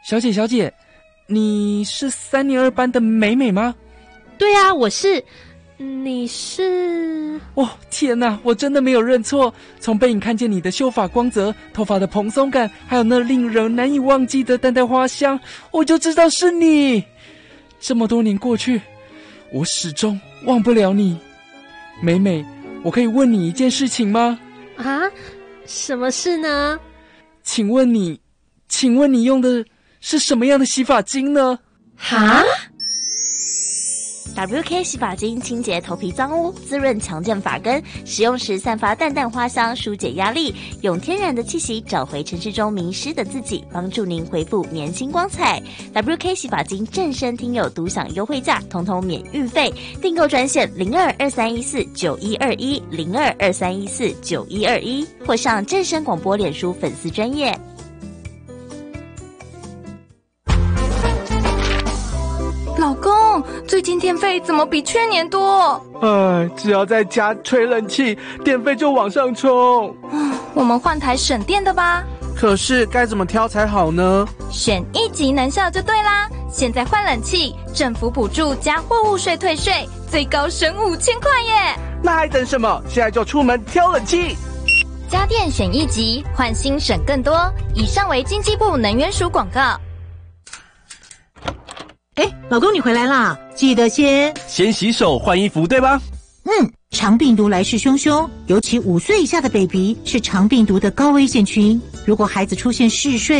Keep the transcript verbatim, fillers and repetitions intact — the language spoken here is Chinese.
小姐小姐，你是三年二班的美美吗？ 对啊，我是。你是？ 哦，天哪，我真的没有认错。从背影看见你的秀发光泽，头发的蓬松感，还有那令人难以忘记的淡淡花香，我就知道是你。这么多年过去，我始终忘不了你。美美，我可以问你一件事情吗？ 啊？什么事呢？ 请问你，请问你用的是什么样的洗发精呢？ 哈 ？W K 洗发精清洁头皮脏污，滋润强健发根，使用时散发淡淡花香，疏解压力，用天然的气息找回城市中迷失的自己，帮助您恢复年轻光彩。W K 洗发精正身听友独享优惠价，统统免运费，订购专线零二二三一四九一二一零二二三一四九一二一，或上正声广播脸书粉丝专页。 老公，最近电费怎么比去年多？ 哎，只要在家吹冷气，电费就往上冲。 我们换台省电的吧。 可是该怎么挑才好呢？ 选一级能效就对啦！现在换冷气，政府补助加货物税退税，最高省五千块耶！ 那还等什么？现在就出门挑冷气。 家电选一级，换新省更多。以上为经济部能源署广告。 哎，老公你回来啦，记得先先洗手换衣服，对吧？ 嗯，肠病毒来势汹汹，尤其五岁以下的 baby 是肠病毒的高危险群。如果孩子出现嗜睡